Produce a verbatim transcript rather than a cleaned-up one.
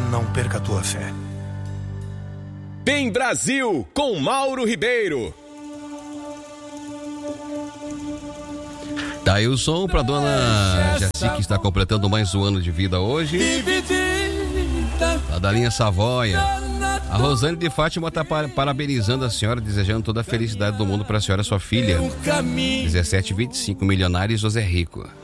não perca a tua fé. Bem Brasil, com Mauro Ribeiro. Daí o som pra dona Jessi, que está completando mais um ano de vida hoje. Lá da linha Savoia. A Rosane de Fátima está parabenizando a senhora, desejando toda a felicidade do mundo para a senhora e sua filha. dezessete vinte e cinco, milionário José Rico.